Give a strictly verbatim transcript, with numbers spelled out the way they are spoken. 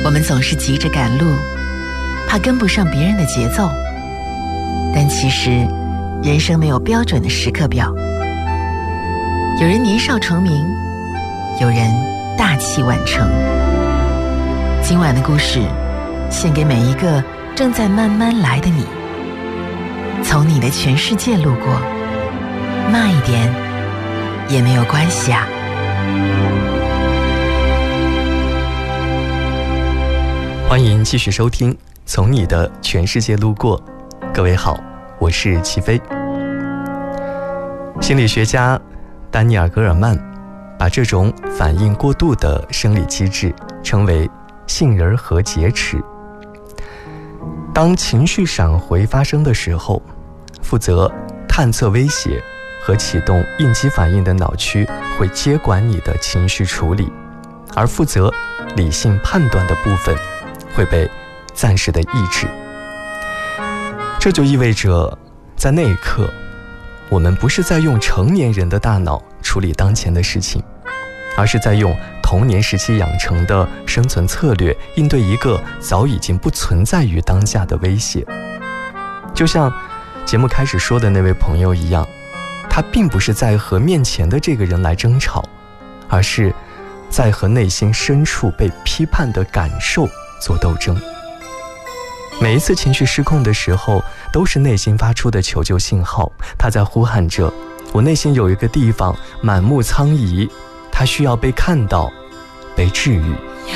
我们总是急着赶路，怕跟不上别人的节奏，但其实人生没有标准的时刻表。有人年少成名，有人大器晚成。今晚的故事献给每一个正在慢慢来的你，从你的全世界路过，慢一点也没有关系啊。 欢迎继续收听从你的全世界路过。各位好，我是齐飞。心理学家丹尼尔·戈尔曼把这种反应过度的生理机制称为杏仁核劫持。当情绪闪回发生的时候，负责探测威胁和启动应激反应的脑区会接管你的情绪处理，而负责理性判断的部分会被暂时的抑制。这就意味着，在那一刻，我们不是在用成年人的大脑处理当前的事情，而是在用童年时期养成的生存策略应对一个早已经不存在于当下的威胁。就像节目开始说的那位朋友一样，他并不是在和面前的这个人来争吵，而是在和内心深处被批判的感受做斗争。每一次情绪失控的时候，都是内心发出的求救信号，他在呼喊着，我内心有一个地方满目疮痍，它需要被看到，被治愈。